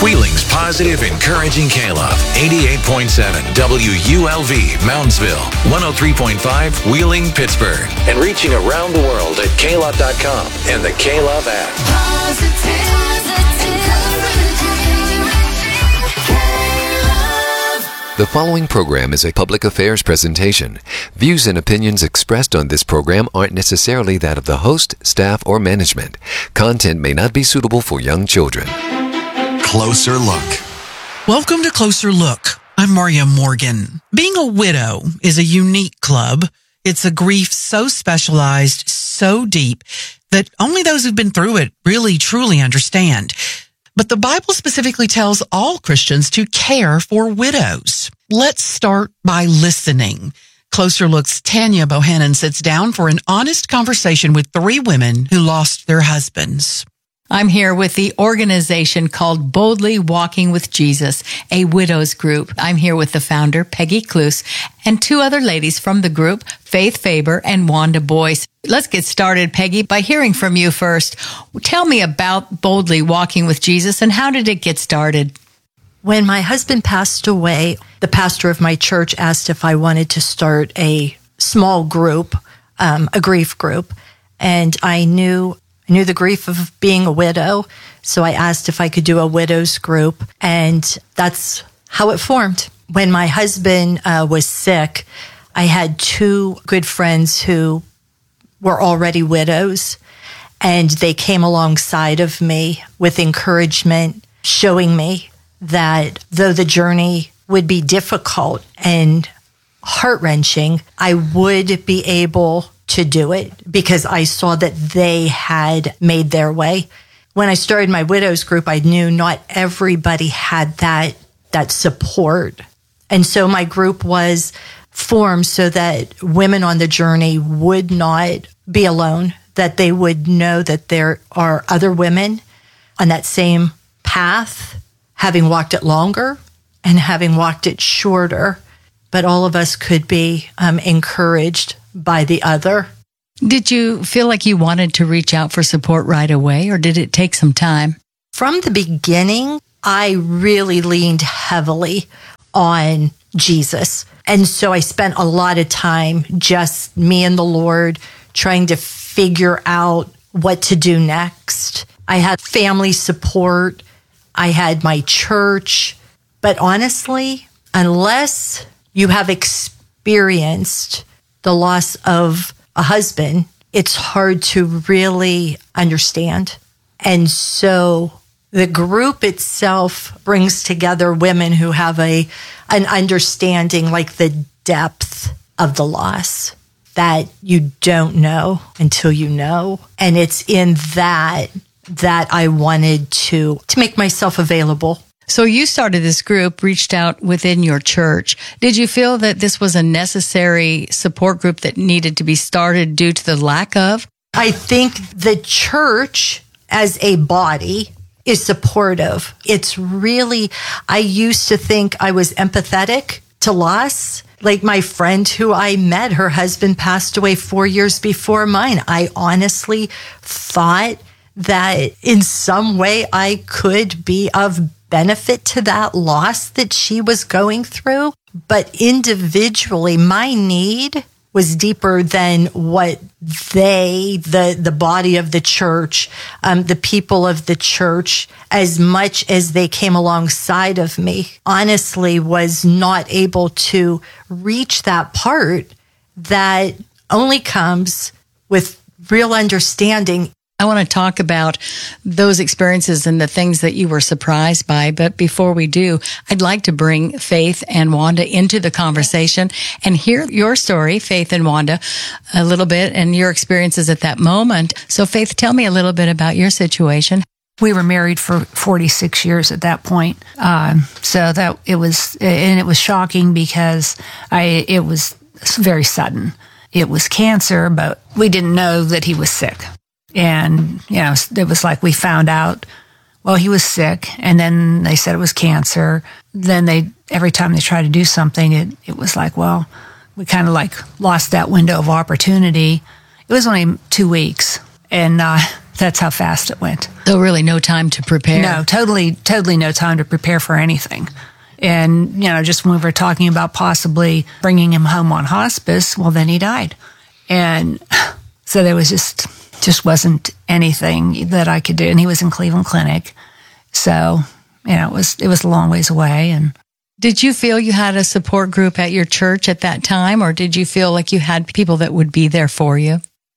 Wheeling's positive, encouraging K-Love. 88.7 WULV, Moundsville. 103.5 Wheeling, Pittsburgh. And reaching around the world at klove.com and the K-Love app. The following program is a public affairs presentation. Views and opinions expressed on this program aren't necessarily that of the host, staff, or management. Content may not be suitable for young children. Closer Look. Welcome to Closer Look. I'm Maria Morgan. Being a widow is a unique club. It's a grief so specialized, so deep, that only those who've been through it really, truly understand. But the Bible specifically tells all Christians to care for widows. Let's start by listening. Closer Look's Tanya Bohannon sits down for an honest conversation with three women who lost their husbands. I'm here with the organization called Boldly Walking with Jesus, a widows group. I'm here with the founder, Peggy Cluse, and two other ladies from the group, Faith Faber and Wanda Boyce. Let's get started, Peggy, by hearing from you first. Tell me about Boldly Walking with Jesus and how did it get started? When my husband passed away, the pastor of my church asked if I wanted to start a small group, a grief group, and I knew the grief of being a widow, so I asked if I could do a widows group, and that's how it formed. When my husband was sick, I had two good friends who were already widows, and they came alongside of me with encouragement, showing me that though the journey would be difficult and heart-wrenching, I would be able to do it because I saw that they had made their way. When I started my widows group, I knew not everybody had that support. And so my group was formed so that women on the journey would not be alone, that they would know that there are other women on that same path, having walked it longer and having walked it shorter, but all of us could be encouraged by the other. Did you feel like you wanted to reach out for support right away, or did it take some time? From the beginning, I really leaned heavily on Jesus. And so I spent a lot of time, just me and the Lord, trying to figure out what to do next. I had family support. I had my church. But honestly, unless you have experienced the loss of a husband, it's hard to really understand. And so the group itself brings together women who have an understanding, like the depth of the loss that you don't know until you know. And it's in that I wanted to make myself available. So you started this group, reached out within your church. Did you feel that this was a necessary support group that needed to be started due to the lack of? I think the church as a body is supportive. It's really, I used to think I was empathetic to loss. Like my friend who I met, her husband passed away 4 years before mine. I honestly thought that in some way I could be of benefit to that loss that she was going through. But individually, my need was deeper than what the body of the church, the people of the church, as much as they came alongside of me, honestly was not able to reach that part that only comes with real understanding. I want to talk about those experiences and the things that you were surprised by. But before we do, I'd like to bring Faith and Wanda into the conversation and hear your story, Faith and Wanda, a little bit and your experiences at that moment. So Faith, tell me a little bit about your situation. We were married for 46 years at that point. So that it was shocking because it was very sudden. It was cancer, but we didn't know that he was sick. And, it was like we found out, well, he was sick, and then they said it was cancer. Then every time they tried to do something, it was like, well, we kind of like lost that window of opportunity. It was only 2 weeks. And That's how fast it went. So really no time to prepare. No, totally no time to prepare for anything. And, just when we were talking about possibly bringing him home on hospice, well, then he died. And so there was just wasn't anything that I could do. And he was in Cleveland Clinic. So, it was a long ways away. And did you feel you had a support group at your church at that time, or did you feel like you had people that would be there for you?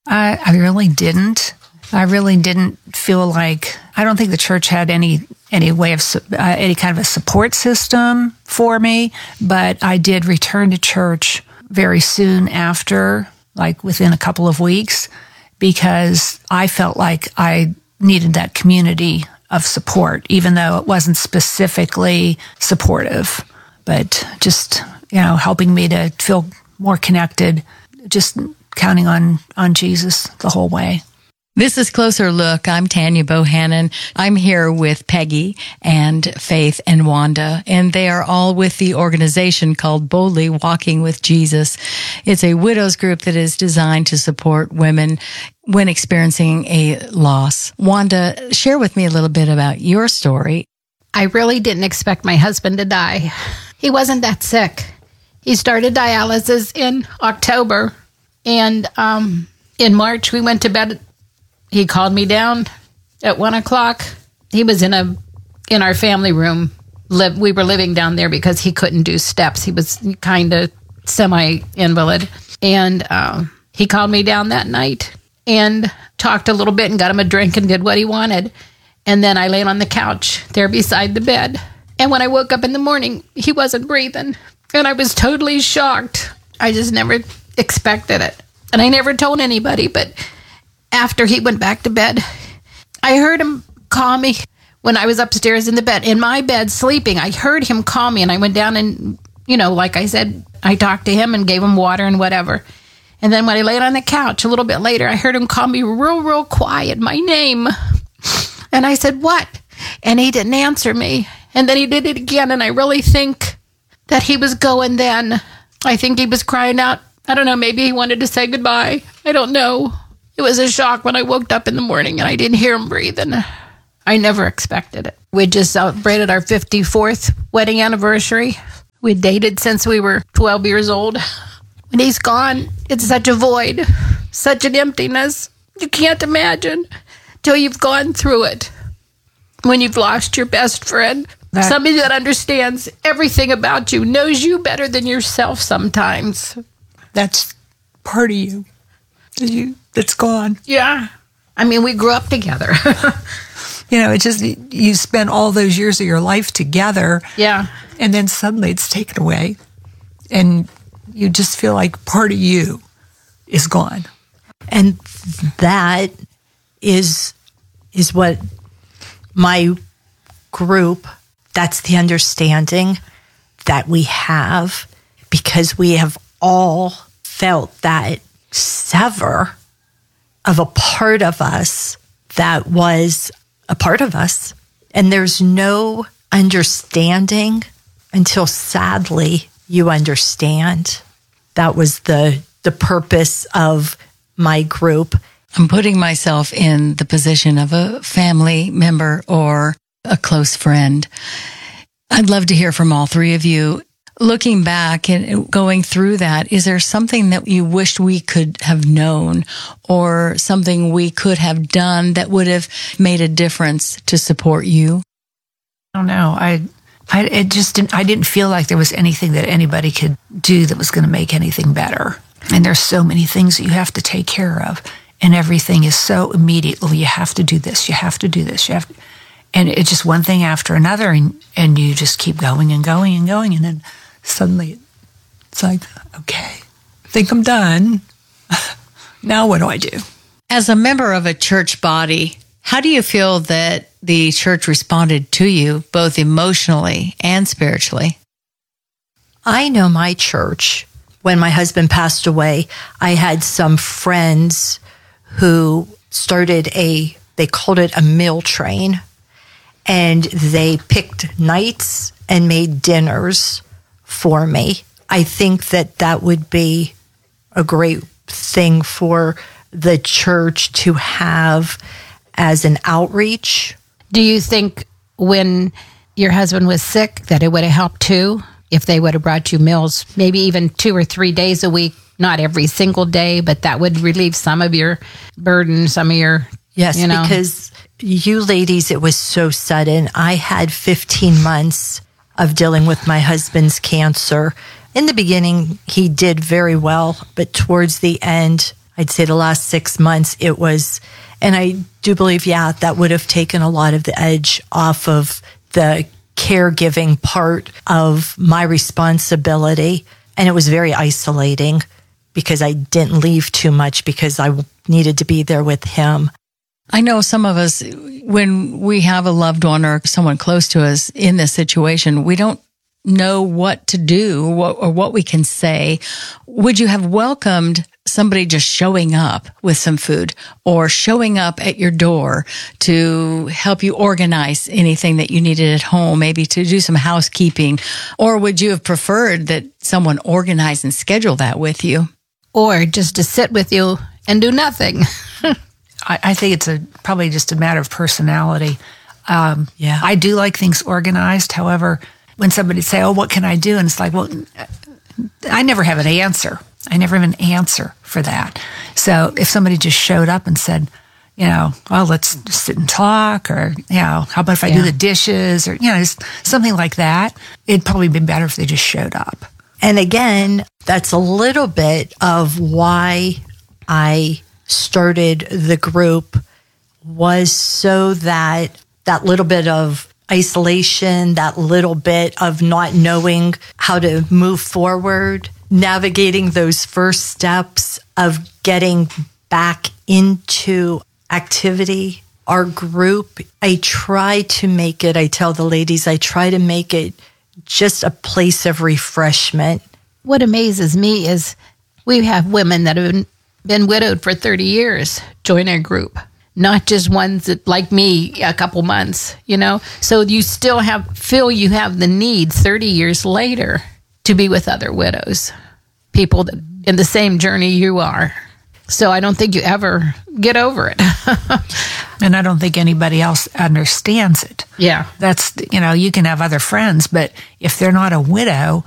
I really didn't. I really didn't feel like, I don't think the church had any way of, any kind of a support system for me, but I did return to church very soon after, like within a couple of weeks, because I felt like I needed that community of support, even though it wasn't specifically supportive, but just, helping me to feel more connected, just counting on Jesus the whole way. This is Closer Look. I'm Tanya Bohannon. I'm here with Peggy and Faith and Wanda, and they are all with the organization called Boldly Walking with Jesus. It's a widows group that is designed to support women when experiencing a loss. Wanda, share with me a little bit about your story. I really didn't expect my husband to die. He wasn't that sick. He started dialysis in October, and in March we went to bed. He called me down at 1:00. He was in our family room. We were living down there because he couldn't do steps. He was kind of semi-invalid. And he called me down that night and talked a little bit and got him a drink and did what he wanted. And then I laid on the couch there beside the bed. And when I woke up in the morning, he wasn't breathing. And I was totally shocked. I just never expected it. And I never told anybody, but after he went back to bed, I heard him call me when I was upstairs in the bed, in my bed, sleeping. I heard him call me, and I went down and, like I said, I talked to him and gave him water and whatever. And then when I laid on the couch a little bit later, I heard him call me real quiet, my name. And I said, "What?" And he didn't answer me. And then he did it again, and I really think that he was going then. I think he was crying out. I don't know, maybe he wanted to say goodbye. I don't know. It was a shock when I woke up in the morning and I didn't hear him breathing. I never expected it. We just celebrated our 54th wedding anniversary. We dated since we were 12 years old. When he's gone, it's such a void, such an emptiness. You can't imagine till you've gone through it. When you've lost your best friend, somebody that understands everything about you, knows you better than yourself sometimes. That's part of you. That's gone. Yeah. I mean, we grew up together. It's just, you spent all those years of your life together. Yeah. And then suddenly it's taken away. And you just feel like part of you is gone. And that is what my group, that's the understanding that we have, because we have all felt that sever of a part of us that was a part of us. And there's no understanding until, sadly, you understand. That was the purpose of my group. I'm putting myself in the position of a family member or a close friend. I'd love to hear from all three of you. Looking back and going through that, is there something that you wished we could have known, or something we could have done that would have made a difference to support you? I don't know. I didn't feel like there was anything that anybody could do that was going to make anything better. And there's so many things that you have to take care of, and everything is so immediate. Well, you have to do this. You have to do this. And it's just one thing after another, and you just keep going and going and going, and then suddenly it's like, okay, I think I'm done. Now what do I do? As a member of a church body, how do you feel that the church responded to you, both emotionally and spiritually? I know my church, when my husband passed away, I had some friends who started they called it a meal train, and they picked nights and made dinners for me. I think that would be a great thing for the church to have, as an outreach. Do you think when your husband was sick that it would have helped too? If they would have brought you meals, maybe even 2 or 3 days a week, not every single day, but that would relieve some of your burden, some of your, Yes, because you ladies, it was so sudden. I had 15 months of dealing with my husband's cancer. In the beginning, he did very well, but towards the end, I'd say the last 6 months, it was, and I do believe, that would have taken a lot of the edge off of the caregiving part of my responsibility. And it was very isolating because I didn't leave too much because I needed to be there with him. I know some of us, when we have a loved one or someone close to us in this situation, we don't know what to do or what we can say. Would you have welcomed somebody just showing up with some food or showing up at your door to help you organize anything that you needed at home, maybe to do some housekeeping? Or would you have preferred that someone organize and schedule that with you? Or just to sit with you and do nothing? I think it's probably just a matter of personality. I do like things organized. However, when somebody say, "Oh, what can I do?" and it's like, well, I never have an answer. I never have an answer for that. So if somebody just showed up and said, well, let's just sit and talk, or, how about if I do the dishes, or, just something like that, it'd probably be better if they just showed up. And again, that's a little bit of why I started the group, was so that little bit of isolation, that little bit of not knowing how to move forward, navigating those first steps of getting back into activity. Our group, I tell the ladies, I try to make it just a place of refreshment. What amazes me is we have women that have been widowed for 30 years join our group. Not just ones that, like me, a couple months, So you still feel you have the need 30 years later to be with other widows, people that in the same journey you are. So I don't think you ever get over it. And I don't think anybody else understands it. Yeah. That's, you can have other friends, but if they're not a widow,